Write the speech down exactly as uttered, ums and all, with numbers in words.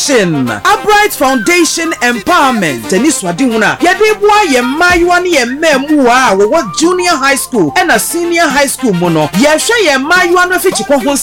Foundation, Upright Foundation Empowerment. Teni swadi huna. Yade bua ye mayuwa ni ye memua wo junior high school and a senior high school mono. Ye she ye mayuwa no fichi kwa